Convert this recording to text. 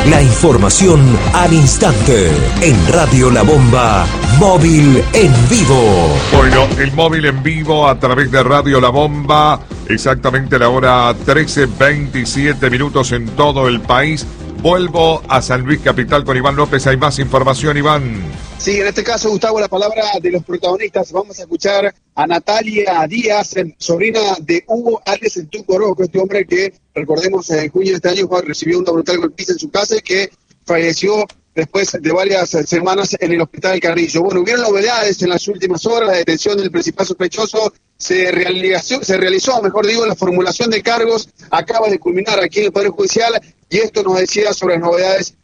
La información al instante en Radio La Bomba, móvil en vivo. Bueno, el móvil en vivo a través de Radio La Bomba, exactamente la hora 13:27 minutos en todo el país. Vuelvo a San Luis Capital con Iván López. Hay más información, Iván. Sí, en este caso, Gustavo, la palabra de los protagonistas. Vamos a escuchar a Natalia Díaz, sobrina de Hugo Arias El Tuco Oroco, este hombre que, recordemos, en junio de este año recibió una brutal golpiza en su casa y que falleció después de varias semanas en el Hospital del Carrillo. Bueno, hubieron novedades en las últimas horas. La detención del principal sospechoso se realizó, mejor digo, la formulación de cargos acaba de culminar aquí en el Poder Judicial, y esto nos decía sobre las novedades